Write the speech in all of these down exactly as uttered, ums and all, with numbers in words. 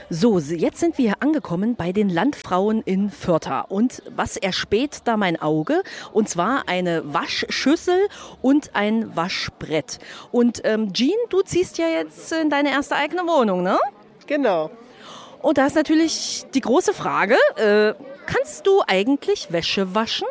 So, jetzt sind wir hier angekommen bei den Landfrauen in Vörther. Und was erspäht da mein Auge? Und zwar eine Waschschüssel und ein Waschbrett. Und ähm, Jean, du ziehst ja jetzt in deine erste eigene Wohnung, ne? Genau. Und da ist natürlich die große Frage, äh, kannst du eigentlich Wäsche waschen?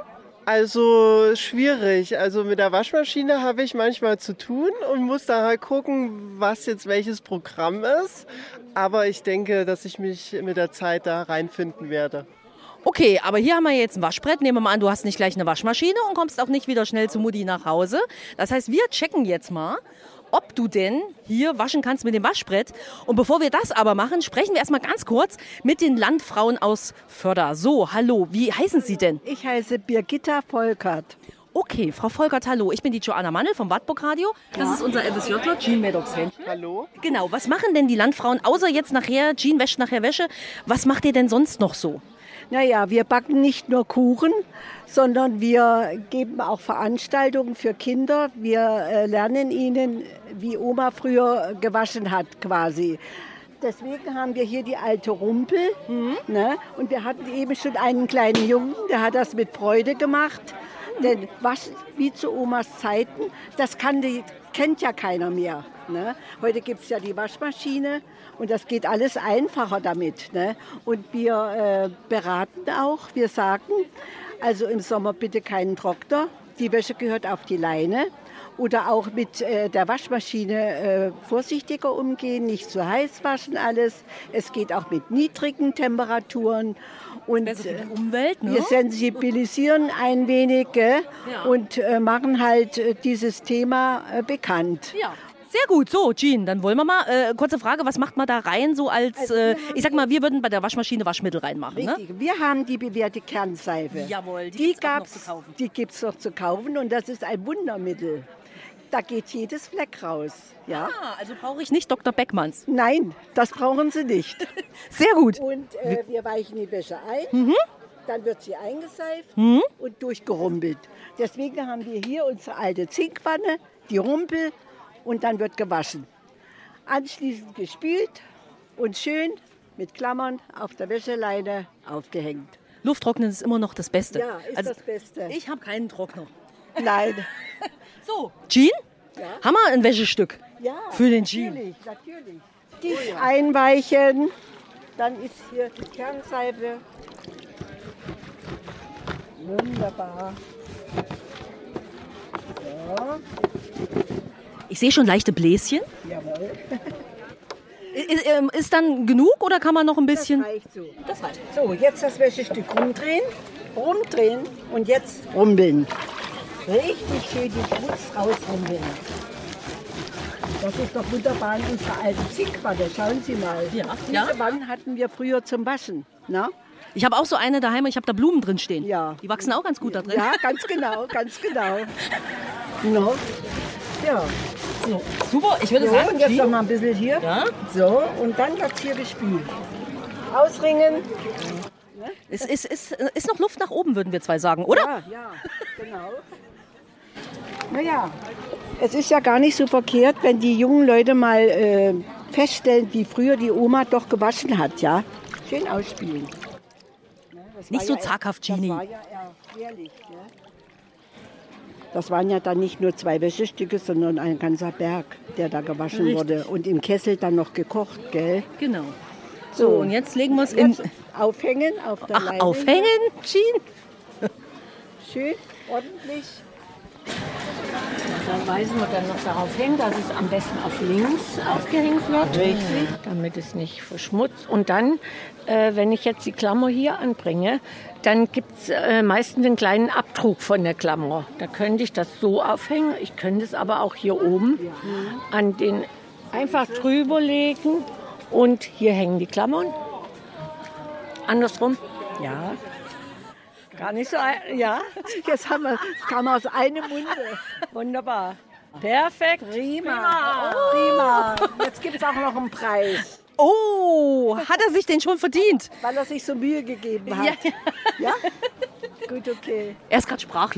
Also schwierig. Also mit der Waschmaschine habe ich manchmal zu tun und muss da halt gucken, was jetzt welches Programm ist. Aber ich denke, dass ich mich mit der Zeit da reinfinden werde. Okay, aber hier haben wir jetzt ein Waschbrett. Nehmen wir mal an, du hast nicht gleich eine Waschmaschine und kommst auch nicht wieder schnell zu Mutti nach Hause. Das heißt, wir checken jetzt mal, ob du denn hier waschen kannst mit dem Waschbrett. Und bevor wir das aber machen, sprechen wir erstmal ganz kurz mit den Landfrauen aus Vörther. So, hallo, wie heißen Sie denn? Ich heiße Birgitta Volkert. Okay, Frau Volkert, hallo. Ich bin die Joanna Mannel vom Wartburg Radio. Das Ja. ist unser LSJler, Jean Maddox-Händchen. Hallo? Genau, was machen denn die Landfrauen, außer jetzt nachher, Jean wäscht nachher Wäsche, was macht ihr denn sonst noch so? Naja, wir backen nicht nur Kuchen, sondern wir geben auch Veranstaltungen für Kinder. Wir äh, lernen ihnen, wie Oma früher gewaschen hat quasi. Deswegen haben wir hier die alte Rumpel. Mhm. Ne? Und wir hatten eben schon einen kleinen Jungen, der hat das mit Freude gemacht. Denn Waschen wie zu Omas Zeiten, das kann die, kennt ja keiner mehr. Ne? Heute gibt es ja die Waschmaschine und das geht alles einfacher damit. Ne? Und wir äh, beraten auch, wir sagen, also im Sommer bitte keinen Trockner, die Wäsche gehört auf die Leine. Oder auch mit äh, der Waschmaschine äh, vorsichtiger umgehen, nicht zu heiß waschen alles. Es geht auch mit niedrigen Temperaturen. Und Besser für die Umwelt, ne? wir sensibilisieren ein wenig gell? Ja. Und äh, machen halt äh, dieses Thema äh, bekannt. Ja. Sehr gut. So, Jean, dann wollen wir mal, äh, kurze Frage, was macht man da rein so als, Also äh, wir ich sag mal, wir würden bei der Waschmaschine Waschmittel reinmachen, ne? Richtig. Wir haben die bewährte Kernseife. Jawohl, die die gibt's auch noch gab's, zu kaufen. Die gibt es noch zu kaufen und das ist ein Wundermittel. Da geht jedes Fleck raus. Ja? Ah, also brauche ich nicht Doktor Beckmanns. Nein, das brauchen Sie nicht. Sehr gut. Und äh, wir weichen die Wäsche ein, Mhm. dann wird sie eingeseift Mhm. und durchgerumpelt. Deswegen haben wir hier unsere alte Zinkwanne, die Rumpel und dann wird gewaschen. Anschließend gespült und schön mit Klammern auf der Wäscheleine aufgehängt. Lufttrocknen ist immer noch das Beste. Ja, ist also, das Beste. Ich habe keinen Trockner. Nein. So, Jean, Ja? haben wir ein Wäschestück Ja, für den Jean? natürlich, natürlich. Die einweichen, dann ist hier die Kernseife. Wunderbar. So, Ich sehe schon leichte Bläschen. jawohl. Ist, ähm, ist dann genug oder kann man noch ein Das bisschen? reicht so. Das reicht. So, jetzt das Wäschestück rumdrehen, rumdrehen und jetzt rumbeln. Richtig schön die Schmutz rausrumbeln. Das ist doch wunderbar in unserer alten Zinkwanne. Schauen Sie mal. Ja, Diese ja. Wannen hatten wir früher zum Waschen. Na? Ich habe auch so eine daheim, ich habe da Blumen drin stehen. Ja. Die wachsen auch ganz gut da drin. Ja, ganz genau, ganz genau. No. Ja. So, super, ich würde So, sagen, und jetzt noch Jean, mal ein bisschen hier. ja, So, und dann wird hier gespült. Ausringen. es ist, ist, ist noch Luft nach oben, würden wir zwei sagen, oder? Ja, ja, genau. Naja, es ist ja gar nicht so verkehrt, wenn die jungen Leute mal äh, feststellen, wie früher die Oma doch gewaschen hat, ja. Schön ausspielen. Ne, das Nicht war so ja, zaghaft, Das Genie. war ja ehrlich, ne? Das waren ja dann nicht nur zwei Wäschestücke, sondern ein ganzer Berg, der da gewaschen Richtig. wurde. Und im Kessel dann noch gekocht, gell? Genau. So, und jetzt legen wir es in. Jetzt aufhängen auf der Ach, Leine. aufhängen, Jean? Schön, ordentlich. Dann weisen wir dann noch darauf hin, dass es am besten auf links aufgehängt wird, richtig, damit es nicht verschmutzt. Und dann, äh, wenn ich jetzt die Klammer hier anbringe, dann gibt es äh, meistens einen kleinen Abdruck von der Klammer. Da könnte ich das so aufhängen, ich könnte es aber auch hier oben an den einfach drüber legen und hier hängen die Klammern. Andersrum, ja. Gar nicht so, ein- ja, Jetzt haben wir, es kam aus einem Munde. wunderbar. Perfekt. Prima. Prima. Jetzt gibt es auch noch einen Preis, Oh, hat er sich den schon verdient? weil er sich so Mühe gegeben hat. Ja. Ja? Gut, okay. Er ist gerade sprachlos.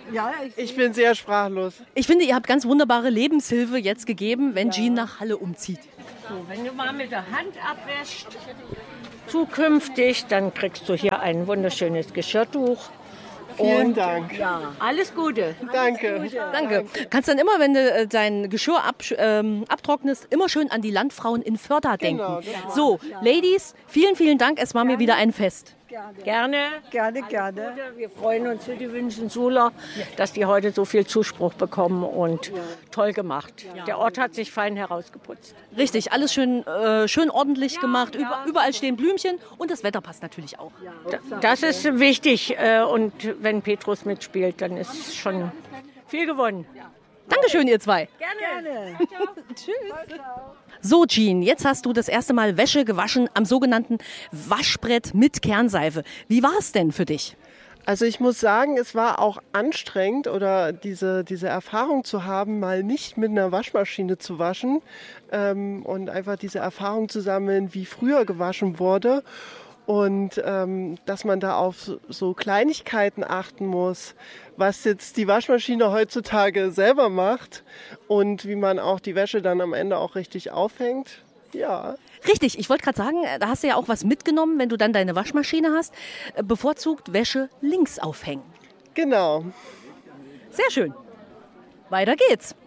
Ja, Ich bin sehr sprachlos. Ich finde, ihr habt ganz wunderbare Lebenshilfe jetzt gegeben, wenn Jean nach Halle umzieht. So, wenn du mal mit der Hand abwäschst, zukünftig, dann kriegst du hier ein wunderschönes Geschirrtuch. Vielen Und, Dank. Ja, alles Gute. Danke. Danke. Kannst dann immer, wenn du äh, dein Geschirr ab, ähm, abtrocknest, immer schön an die Landfrauen in Förda denken. Genau, genau. So, Ladies, vielen, vielen Dank. Es war mir wieder ein Fest. Gerne. Gerne, gerne. Wir freuen uns für die Wünschen-Suler, dass die heute so viel Zuspruch bekommen und toll gemacht. Der Ort hat sich fein herausgeputzt. Richtig, alles schön, äh, schön ordentlich gemacht. Über, überall stehen Blümchen und das Wetter passt natürlich auch. Das ist wichtig äh, und wenn Petrus mitspielt, dann ist schon viel gewonnen. Dankeschön, ihr zwei. Gerne. Tschüss. So, Jean, jetzt hast du das erste Mal Wäsche gewaschen am sogenannten Waschbrett mit Kernseife. Wie war es denn für dich? Also ich muss sagen, es war auch anstrengend oder diese, diese Erfahrung zu haben, mal nicht mit einer Waschmaschine zu waschen ähm, und einfach diese Erfahrung zu sammeln, wie früher gewaschen wurde. Und ähm, dass man da auf so Kleinigkeiten achten muss, was jetzt die Waschmaschine heutzutage selber macht und wie man auch die Wäsche dann am Ende auch richtig aufhängt. Ja. Richtig, ich wollte gerade sagen, da hast du ja auch was mitgenommen, wenn du dann deine Waschmaschine hast. Bevorzugt Wäsche links aufhängen. Genau. Sehr schön. Weiter geht's.